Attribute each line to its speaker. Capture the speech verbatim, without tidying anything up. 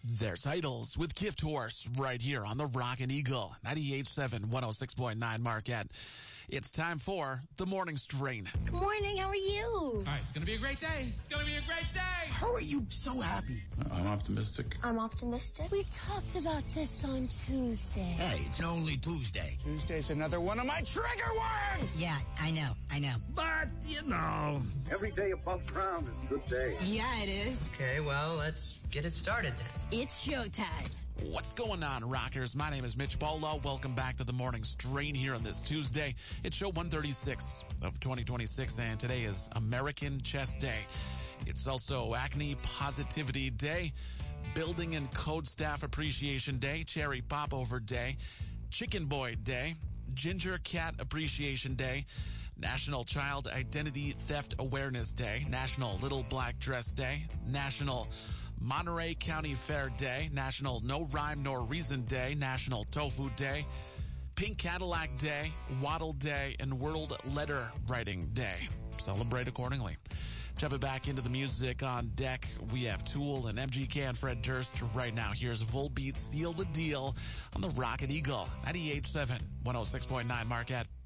Speaker 1: There's Idols with Gift Horse right here on the Rockin' Eagle, ninety-eight point seven, one oh six point nine Marquette. It's time for the Morning Strain.
Speaker 2: Good morning, how are you?
Speaker 3: All right, it's going to be a great day. It's going to be a great day.
Speaker 4: How are you so happy?
Speaker 5: I'm optimistic.
Speaker 2: I'm optimistic.
Speaker 6: We talked about this on Tuesday.
Speaker 4: Hey, it's only Tuesday.
Speaker 7: Tuesday's another one of my trigger words!
Speaker 8: Yeah, I know, I know.
Speaker 4: But, you know.
Speaker 9: Every day above ground is a good day.
Speaker 8: Yeah, it is.
Speaker 10: Okay, well, let's get it started then.
Speaker 8: It's showtime.
Speaker 1: What's going on, rockers? My name is Mitch Bolo. Welcome back to the Morning Strain here on this Tuesday. It's show one thirty-six of twenty twenty-six, and today is American Chess Day. It's also Acne Positivity Day, Building and Code Staff Appreciation Day, Cherry Popover Day, Chicken Boy Day, Ginger Cat Appreciation Day, National Child Identity Theft Awareness Day, National Little Black Dress Day, National Monterey County Fair Day, National No Rhyme Nor Reason Day, National Tofu Day, Pink Cadillac Day, Waddle Day, and World Letter Writing Day. Celebrate accordingly. Jumping back into the music on deck, we have Tool and M G K and Fred Durst. Right now, here's Volbeat, Seal the Deal on the Rockin' Eagle, ninety-eight point seven, one oh six point nine Marquette.